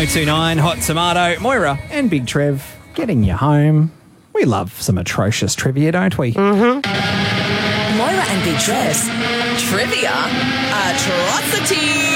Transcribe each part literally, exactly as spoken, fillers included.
oh two nine, Hot Tomato, Moira and Big Trev getting you home. We love some atrocious trivia, don't we? Mm-hmm. Moira and Big Trev's Trivia Atrocity.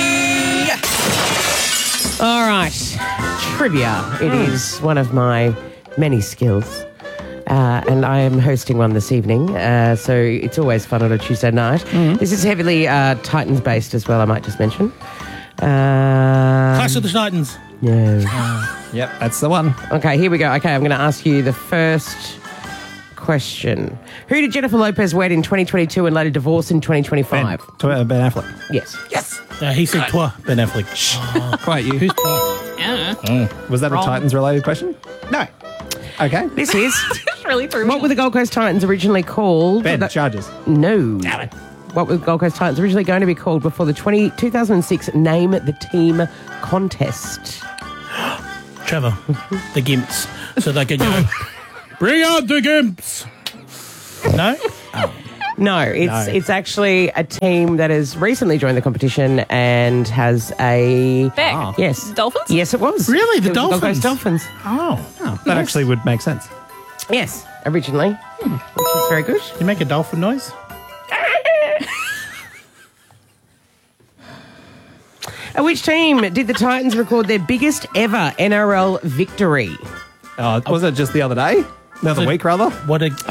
All right, trivia. It Mm. is one of my many skills. Uh, and I am hosting one this evening, uh, so it's always fun on a Tuesday night. Mm. This is heavily uh, Titans-based as well, I might just mention. Um, Clash of the Titans. No. Yep, that's the one. Okay, here we go. Okay, I'm going to ask you the first question. Who did Jennifer Lopez wed in twenty twenty-two and later divorce in twenty twenty-five? Ben, uh, Ben Affleck. Yes. Yes. Uh, he said toi, Ben Affleck. Oh. Quite you. Who's toi? Yeah. Was that Wrong. a Titans-related question? No. Okay. This is... Really threw me What were the Gold Coast Titans originally called? Ben, That- Chargers. No. What were the Gold Coast Titans originally going to be called before the twenty, two thousand six Name the Team contest? Trevor, the Gimps. So they can go, bring out the Gimps. No? No, it's No. it's actually a team that has recently joined the competition and has a... Beck. Oh. Yes. Dolphins? Yes, it was. Really? The It was Gold Coast Dolphins? Dolphins. Oh. Oh, that actually would make sense. Yes, originally. Which is very good. You make a dolphin noise? At which team did the Titans record their biggest ever N R L victory? Oh, was it just the other day? The other it- week, rather? What a